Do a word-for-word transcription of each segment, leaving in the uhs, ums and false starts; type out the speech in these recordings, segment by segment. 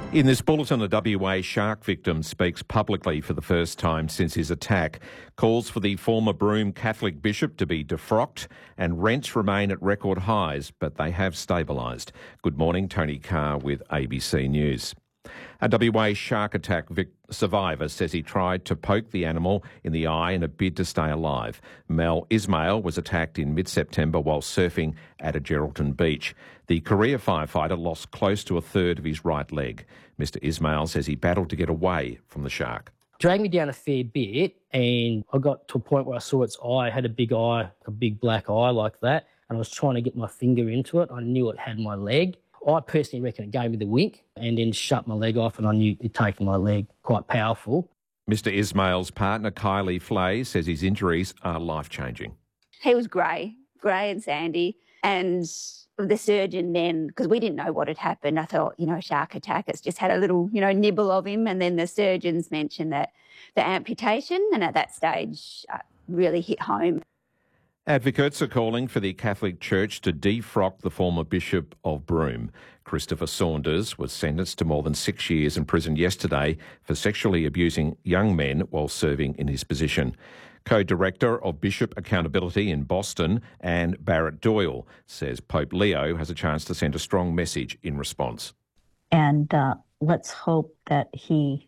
In this bulletin, a W A shark victim speaks publicly for the first time since his attack, calls for the former Broome Catholic bishop to be defrocked, and rents remain at record highs, but they have stabilised. Good morning, Tony Carr with A B C News. A W A shark attack vic- survivor says he tried to poke the animal in the eye in a bid to stay alive. Mel Ismail was attacked in mid-September while surfing at a Geraldton beach. The career firefighter lost close to a third of his right leg. Mister Ismail says he battled to get away from the shark. Dragged me down a fair bit, and I got to a point where I saw its eye. It had a big eye, a big black eye like that, and I was trying to get my finger into it. I knew it had my leg. I personally reckon it gave me the wink and then shut my leg off, and I knew it'd taken my leg. Quite powerful. Mister Ismail's partner, Kylie Flay, says his injuries are life-changing. He was grey, grey and sandy, and the surgeon then, because we didn't know what had happened, I thought, you know, shark attack, it's just had a little, you know, nibble of him, and then the surgeons mentioned that the amputation, and at that stage uh, really hit home. Advocates are calling for the Catholic Church to defrock the former Bishop of Broome. Christopher Saunders was sentenced to more than six years in prison yesterday for sexually abusing young men while serving in his position. Co-director of Bishop Accountability in Boston, Anne Barrett Doyle, says Pope Leo has a chance to send a strong message in response. And uh, let's hope that he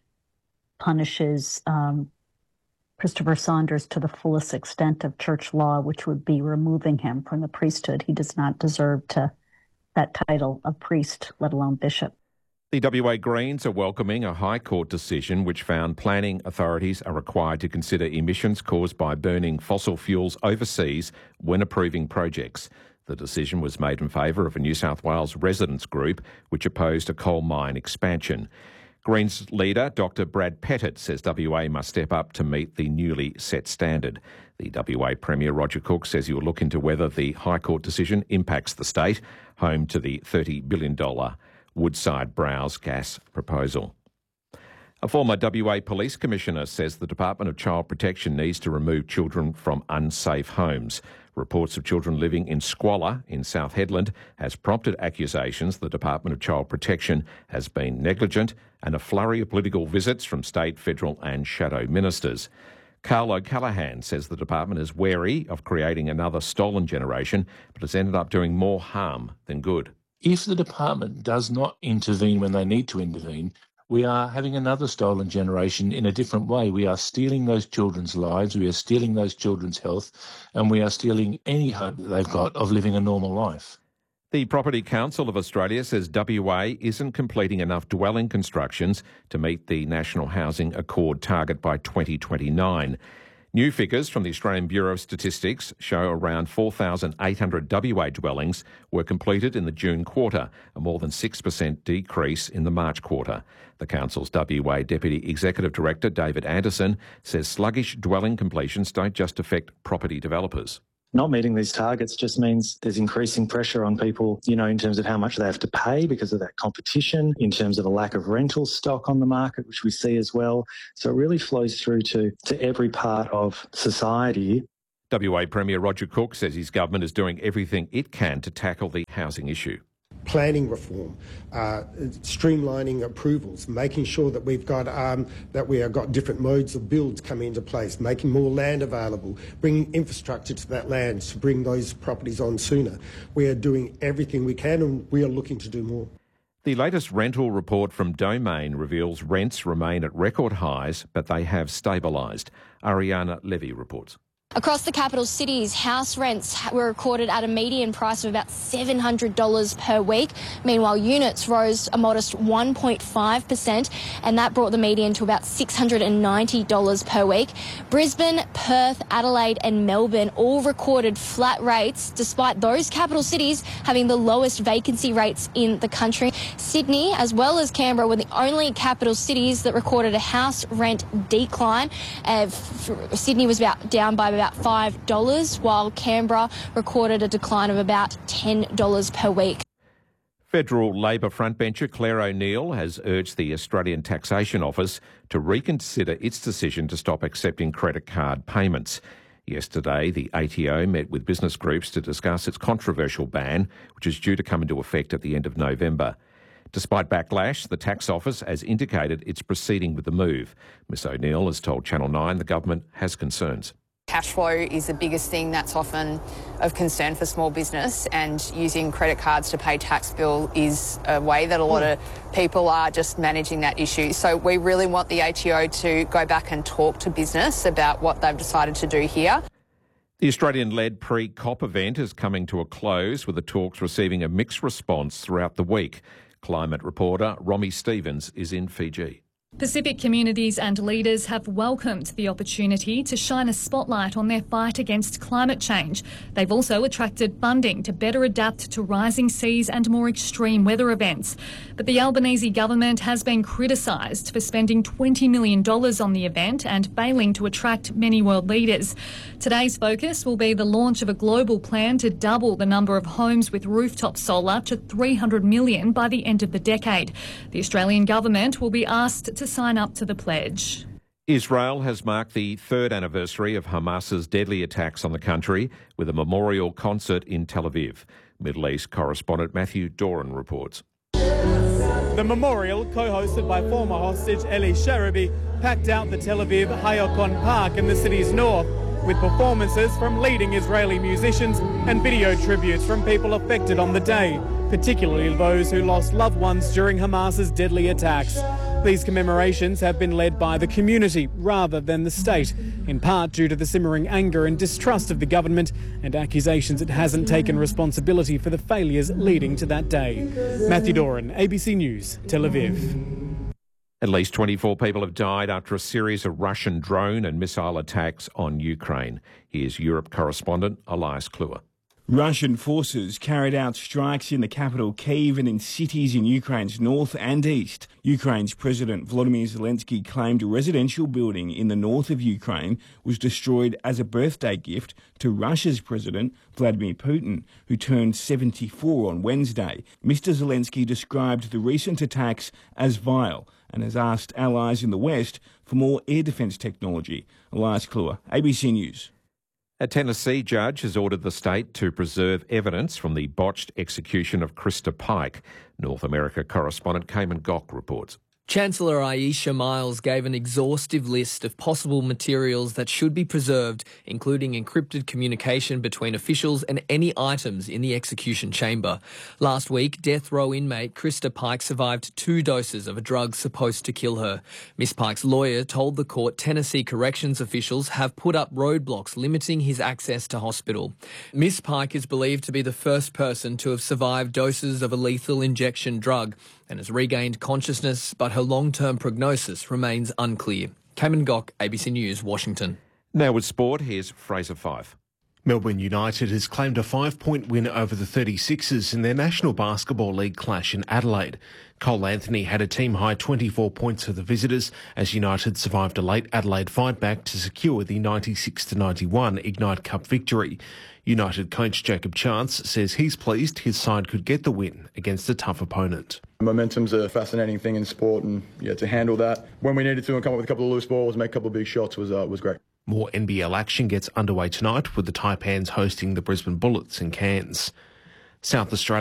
punishes um, Christopher Saunders to the fullest extent of church law, which would be removing him from the priesthood. He does not deserve to that title of priest, let alone bishop. The W A Greens are welcoming a High Court decision which found planning authorities are required to consider emissions caused by burning fossil fuels overseas when approving projects. The decision was made in favour of a New South Wales residents group which opposed a coal mine expansion. Greens leader Doctor Brad Pettit says W A must step up to meet the newly set standard. The W A Premier Roger Cook says he will look into whether the High Court decision impacts the state, home to the thirty billion dollars Woodside Browse gas proposal. A former W A Police Commissioner says the Department of Child Protection needs to remove children from unsafe homes. Reports of children living in squalor in South Hedland has prompted accusations the Department of Child Protection has been negligent and a flurry of political visits from state, federal and shadow ministers. Carl O'Callaghan says the department is wary of creating another stolen generation, but has ended up doing more harm than good. If the department does not intervene when they need to intervene, we are having another stolen generation in a different way. We are stealing those children's lives, we are stealing those children's health, and we are stealing any hope that they've got of living a normal life. The Property Council of Australia says W A isn't completing enough dwelling constructions to meet the National Housing Accord target by twenty twenty-nine. New figures from the Australian Bureau of Statistics show around four thousand eight hundred W A dwellings were completed in the June quarter, a more than six percent decrease in the March quarter. The Council's W A Deputy Executive Director, David Anderson, says sluggish dwelling completions don't just affect property developers. Not meeting these targets just means there's increasing pressure on people, you know, in terms of how much they have to pay because of that competition, in terms of a lack of rental stock on the market, which we see as well. So it really flows through to, to every part of society. W A Premier Roger Cook says his government is doing everything it can to tackle the housing issue. Planning reform, uh, streamlining approvals, making sure that we've got um, that we have got different modes of builds coming into place, making more land available, bringing infrastructure to that land to bring those properties on sooner. We are doing everything we can, and we are looking to do more. The latest rental report from Domain reveals rents remain at record highs, but they have stabilised. Ariana Levy reports. Across the capital cities, house rents were recorded at a median price of about seven hundred dollars per week. Meanwhile, units rose a modest one point five percent, and that brought the median to about six hundred ninety dollars per week. Brisbane, Perth, Adelaide and Melbourne all recorded flat rates, despite those capital cities having the lowest vacancy rates in the country. Sydney, as well as Canberra, were the only capital cities that recorded a house rent decline. Uh, Sydney was about down by about about five dollars, while Canberra recorded a decline of about ten dollars per week. Federal Labor frontbencher Claire O'Neill has urged the Australian Taxation Office to reconsider its decision to stop accepting credit card payments. Yesterday, the A T O met with business groups to discuss its controversial ban, which is due to come into effect at the end of November. Despite backlash, the tax office has indicated it's proceeding with the move. Miss O'Neill has told Channel nine the government has concerns. Cash flow is the biggest thing that's often of concern for small business, and using credit cards to pay tax bill is a way that a lot of people are just managing that issue. So we really want the A T O to go back and talk to business about what they've decided to do here. The Australian-led pre-COP event is coming to a close, with the talks receiving a mixed response throughout the week. Climate reporter Romy Stevens is in Fiji. Pacific communities and leaders have welcomed the opportunity to shine a spotlight on their fight against climate change. They've also attracted funding to better adapt to rising seas and more extreme weather events. But the Albanese government has been criticised for spending twenty million dollars on the event and failing to attract many world leaders. Today's focus will be the launch of a global plan to double the number of homes with rooftop solar to three hundred million by the end of the decade. The Australian government will be asked to to sign up to the pledge. Israel has marked the third anniversary of Hamas's deadly attacks on the country with a memorial concert in Tel Aviv. Middle East correspondent Matthew Doran reports. The memorial, co-hosted by former hostage Eli Sharabi, packed out the Tel Aviv Hayakon Park in the city's north, with performances from leading Israeli musicians and video tributes from people affected on the day, particularly those who lost loved ones during Hamas's deadly attacks. These commemorations have been led by the community rather than the state, in part due to the simmering anger and distrust of the government and accusations it hasn't taken responsibility for the failures leading to that day. Matthew Doran, A B C News, Tel Aviv. At least twenty-four people have died after a series of Russian drone and missile attacks on Ukraine. Here's Europe correspondent Elias Kluwer. Russian forces carried out strikes in the capital Kyiv and in cities in Ukraine's north and east. Ukraine's President Volodymyr Zelensky claimed a residential building in the north of Ukraine was destroyed as a birthday gift to Russia's President Vladimir Putin, who turned seventy-four on Wednesday. Mister Zelensky described the recent attacks as vile and has asked allies in the West for more air defence technology. Elias Kluwer, A B C News. A Tennessee judge has ordered the state to preserve evidence from the botched execution of Krista Pike. North America correspondent Cayman Gock reports. Chancellor Aisha Miles gave an exhaustive list of possible materials that should be preserved, including encrypted communication between officials and any items in the execution chamber. Last week, death row inmate Krista Pike survived two doses of a drug supposed to kill her. Miss Pike's lawyer told the court Tennessee corrections officials have put up roadblocks limiting his access to hospital. Miss Pike is believed to be the first person to have survived doses of a lethal injection drug and has regained consciousness, but her long-term prognosis remains unclear. Cayman Gock, A B C News, Washington. Now with sport, here's Fraser Fife. Melbourne United has claimed a five-point win over the thirty-sixers in their National Basketball League clash in Adelaide. Cole Anthony had a team-high twenty-four points for the visitors as United survived a late Adelaide fight-back to secure the ninety-six to ninety-one Ignite Cup victory. United coach Jacob Chance says he's pleased his side could get the win against a tough opponent. Momentum's a fascinating thing in sport, and yeah, to handle that when we needed to and come up with a couple of loose balls, make a couple of big shots was uh, was great. More N B L action gets underway tonight with the Taipans hosting the Brisbane Bullets in Cairns. South Australia